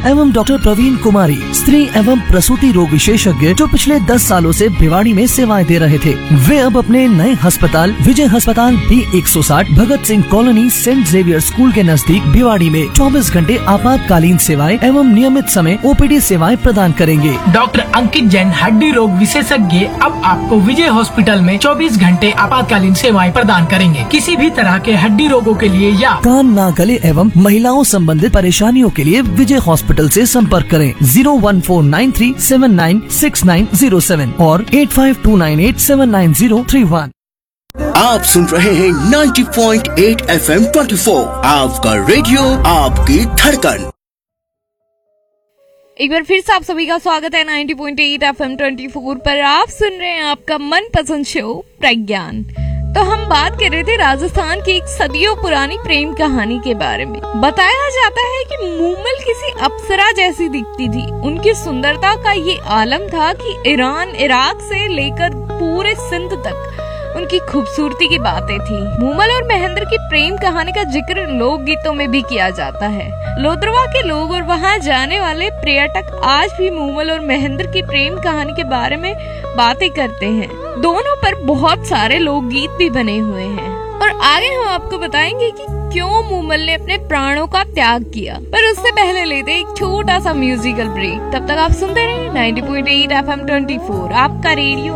एवं डॉक्टर प्रवीण कुमारी, स्त्री एवं प्रसूति रोग विशेषज्ञ, जो पिछले 10 सालों से भिवाड़ी में सेवाएं दे रहे थे। वे अब अपने नए अस्पताल विजय अस्पताल B160 Bhagat Singh colony Saint Xavier school के नजदीक भिवाड़ी में 24 घंटे आपातकालीन सेवाएं एवं नियमित समय OPD सेवाएं प्रदान करेंगे। डॉक्टर अंकित जैन हड्डी रोग विशेषज्ञ अब आपको विजय हॉस्पिटल में 24 घंटे आपातकालीन सेवाएं प्रदान करेंगे। किसी भी तरह के हड्डी रोगों के लिए या कान, नाक, गले एवं महिलाओं संबंधित परेशानियों के लिए विजय हॉस्पिटल से संपर्क करें 01493796907 और 8529879031। आप सुन रहे हैं 90.8 FM 24, आपका रेडियो, आपकी धड़कन। एक बार फिर से आप सभी का स्वागत है 90.8 FM 24 पर। आप सुन रहे हैं आपका मनपसंद शो प्रज्ञान। तो हम बात कर रहे थे राजस्थान की एक सदियों पुरानी प्रेम कहानी के बारे में। बताया जाता है कि मूमल किसी अप्सरा जैसी दिखती थी। उनकी सुंदरता का ये आलम था कि ईरान, इराक से लेकर पूरे सिंध तक उनकी खूबसूरती की बातें थी। मूमल और महेंद्र की प्रेम कहानी का जिक्र लोक गीतों में भी किया जाता है। लोद्रवा के लोग और वहां जाने वाले पर्यटक आज भी मूमल और महेंद्र की प्रेम कहानी के बारे में बातें करते हैं। दोनों पर बहुत सारे लोकगीत भी बने हुए हैं और आगे हम आपको बताएंगे कि क्यों मूमल ने अपने प्राणों का त्याग किया। पर उससे पहले लेते एक छोटा सा म्यूजिकल ब्रेक। तब तक आप सुनते रहिए 90.8 FM 24, आपका रेडियो,